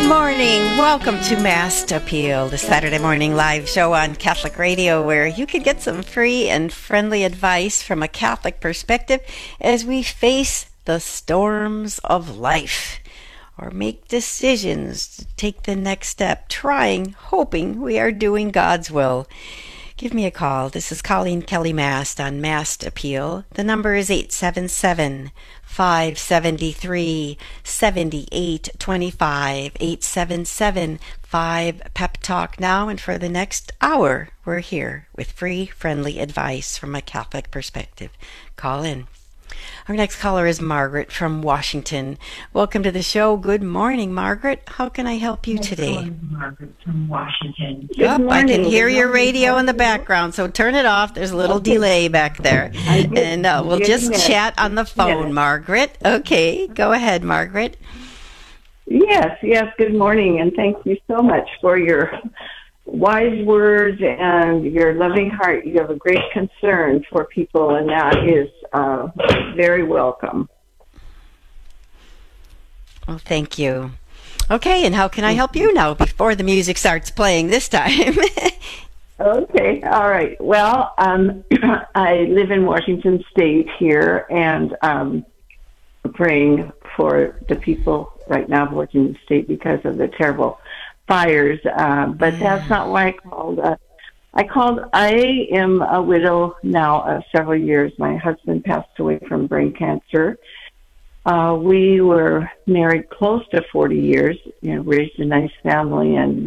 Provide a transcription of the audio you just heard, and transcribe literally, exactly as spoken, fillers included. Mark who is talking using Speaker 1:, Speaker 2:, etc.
Speaker 1: morning. Welcome to Mass Appeal, the Saturday morning live show on Catholic Radio, where you can get some free and friendly advice from a Catholic perspective as we face the storms of life or make decisions to take the next step, trying, hoping we are doing God's will. Give me a call. This is Colleen Kelly Mast on Mast Appeal. The number is eight seven seven, five seven three, seven eight two five, eight seven seven, five Pep Talk now. And for the next hour, we're here with free, friendly advice from a Catholic perspective. Call in. Our next caller is Margaret from Washington. Welcome to the show. Good morning, Margaret. How can I help you today?
Speaker 2: Margaret from Washington.
Speaker 1: Good morning. I can hear your radio in the background, so turn it off. There's a little delay back there. And uh, we'll just chat on the phone, Margaret. Okay, go ahead, Margaret.
Speaker 3: Yes, yes, good morning, and thank you so much for your wise words and your loving heart. You have a great concern for people, and that is uh, very welcome.
Speaker 1: Well, thank you. Okay, and how can I help you now before the music starts playing this time?
Speaker 3: Okay, all right. Well, um, I live in Washington State here, and um, praying for the people right now of Washington State because of the terrible fires, uh, but that's not why I called. Uh, I called. I am a widow now of several years. My husband passed away from brain cancer. Uh, we were married close to forty years, you know, raised a nice family, and